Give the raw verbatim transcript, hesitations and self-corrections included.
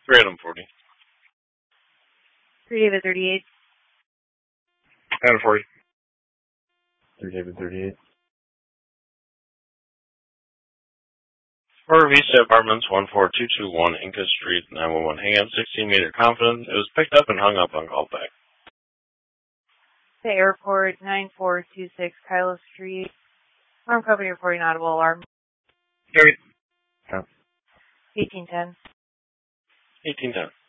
Random forty. three David thirty-eight. Random forty. three David thirty-eight. For Vista Apartments one four two two one Inca Street, nine one one Hang on sixteen meter confidence. It was picked up and hung up on callback. The airport, nine four two six Kylo Street. Alarm company reporting audible alarm. Carried. eighteen ten. eighteen ten.